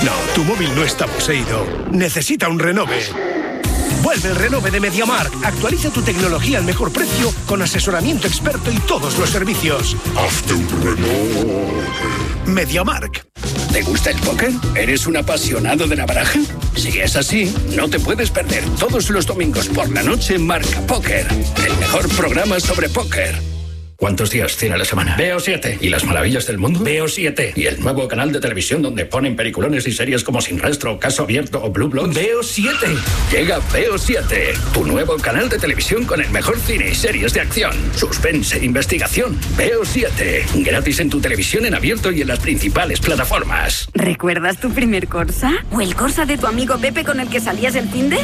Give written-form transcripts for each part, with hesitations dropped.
No, tu móvil no está poseído. Necesita un renove. Vuelve el renove de MediaMarkt. Actualiza tu tecnología al mejor precio con asesoramiento experto y todos los servicios. Hazte un renove. MediaMarkt. ¿Te gusta el póker? ¿Eres un apasionado de la baraja? Si es así, no te puedes perder todos los domingos por la noche Marca Póker, el mejor programa sobre póker. ¿Cuántos días tiene la semana? Veo 7. ¿Y las maravillas del mundo? Veo 7. ¿Y el nuevo canal de televisión donde ponen peliculones y series como Sin Rastro, Caso Abierto o Blue Bloods? Veo 7. Llega Veo 7, tu nuevo canal de televisión con el mejor cine y series de acción, suspense, investigación. Veo 7. Gratis en tu televisión en abierto y en las principales plataformas. ¿Recuerdas tu primer Corsa? ¿O el Corsa de tu amigo Pepe con el que salías el finde?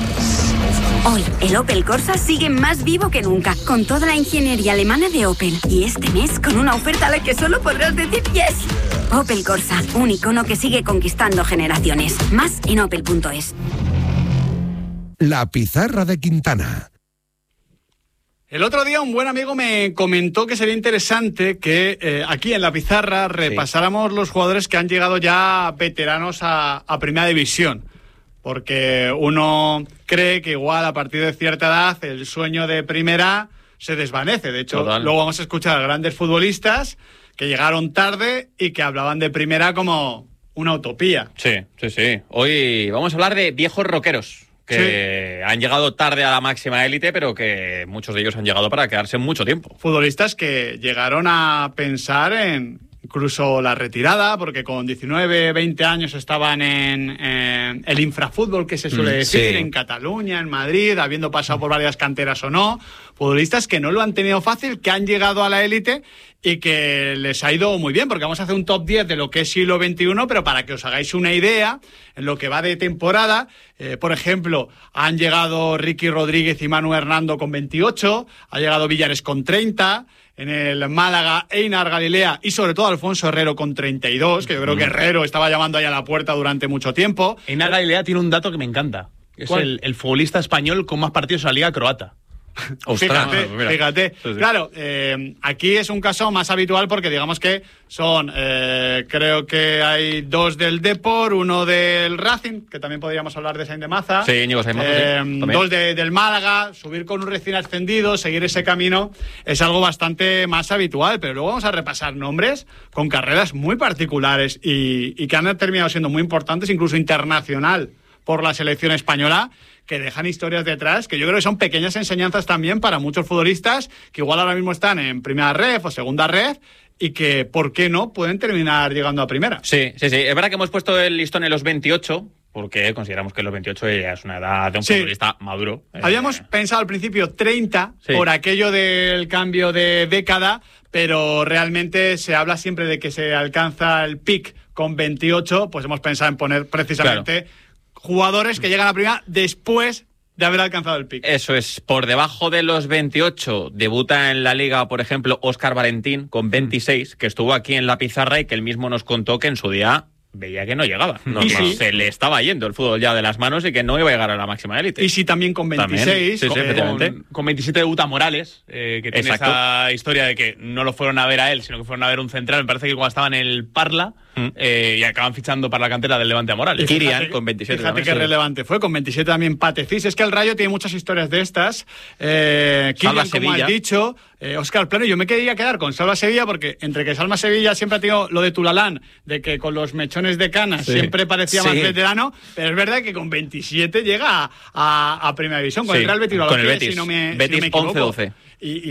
Hoy, el Opel Corsa sigue más vivo que nunca, con toda la ingeniería alemana de Opel. Y este mes, con una oferta a la que solo podrás decir yes. Opel Corsa, un icono que sigue conquistando generaciones. Más en opel.es. La pizarra de Quintana. El otro día un buen amigo me comentó que sería interesante que aquí en la pizarra repasáramos los jugadores que han llegado ya veteranos a Primera División. Porque uno cree que igual a partir de cierta edad el sueño de primera se desvanece. De hecho, luego vamos a escuchar a grandes futbolistas que llegaron tarde y que hablaban de primera como una utopía. Sí. Hoy vamos a hablar de viejos rockeros que han llegado tarde a la máxima élite, pero que muchos de ellos han llegado para quedarse mucho tiempo. Futbolistas que llegaron a pensar en incluso la retirada, porque con 19, 20 años estaban en el infrafútbol, que se suele decir, en Cataluña, en Madrid, habiendo pasado por varias canteras o no. Futbolistas que no lo han tenido fácil, que han llegado a la élite y que les ha ido muy bien, porque vamos a hacer un top 10 de lo que es siglo XXI, pero para que os hagáis una idea, en lo que va de temporada, por ejemplo, han llegado Ricky Rodríguez y Manu Hernando con 28, ha llegado Villares con 30, en el Málaga, Einar Galilea y sobre todo Alfonso Herrero con 32, que yo creo que Herrero estaba llamando ahí a la puerta durante mucho tiempo. Einar Galilea tiene un dato que me encanta. Es el futbolista español con más partidos en la Liga Croata. Ostras, fíjate. Sí. Claro, aquí es un caso más habitual porque digamos que son, creo que hay 2 del Depor, 1 del Racing, que también podríamos hablar de Saint de Maza. Sí, Íñigo Saint de Maza, 2 del Málaga. Subir con un recién ascendido, seguir ese camino es algo bastante más habitual, pero luego vamos a repasar nombres con carreras muy particulares y que han terminado siendo muy importantes, incluso internacional por la selección española, que dejan historias detrás, que yo creo que son pequeñas enseñanzas también para muchos futbolistas que igual ahora mismo están en primera ref o segunda ref y que, ¿por qué no?, pueden terminar llegando a primera. Sí. Es verdad que hemos puesto el listón en los 28, porque consideramos que los 28 ya es una edad de un futbolista maduro. Habíamos pensado al principio 30 por aquello del cambio de década, pero realmente se habla siempre de que se alcanza el pic con 28, pues hemos pensado en poner precisamente jugadores que llegan a primera después de haber alcanzado el pico. Eso es, por debajo de los 28 debuta en la Liga, por ejemplo, Óscar Valentín con 26, que estuvo aquí en la pizarra y que él mismo nos contó que en su día veía que no llegaba. Se le estaba yendo el fútbol ya de las manos y que no iba a llegar a la máxima élite. Y sí, también con 26. Con 27 debuta Morales, que tiene esa historia de que no lo fueron a ver a él, sino que fueron a ver un central. Me parece que cuando estaba en el Parla, y acaban fichando para la cantera del Levante a Morales. Kirian con 27. Fíjate qué relevante fue, con 27 también Patecís. Es que el Rayo tiene muchas historias de estas. Kirian, como has dicho, Óscar Plano. Yo me quería quedar con Salva Sevilla porque entre que Salva Sevilla siempre ha tenido lo de Tulalán, de que con los mechones de canas siempre parecía más veterano, pero es verdad que con 27 llega a Primera División, con el Real Betis, con el Betis, si no me Betis equivoco. 11-12.